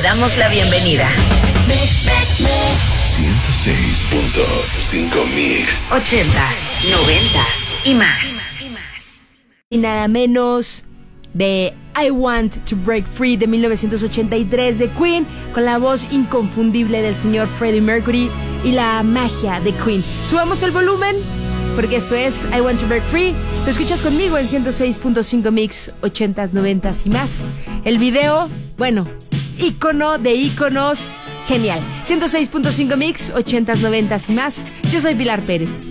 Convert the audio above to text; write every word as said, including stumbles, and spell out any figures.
damos la bienvenida. ciento seis punto cinco Mix. Ochentas, noventas y más. Y nada menos de I Want to Break Free de mil novecientos ochenta y tres de Queen, con la voz inconfundible del señor Freddie Mercury y la magia de Queen. Subamos el volumen, porque esto es I Want to Break Free. Lo escuchas conmigo en ciento seis punto cinco Mix, ochentas, noventas y más. El video, bueno, ícono de íconos, genial. ciento seis punto cinco Mix, ochentas, noventas y más. Yo soy Pilar Pérez.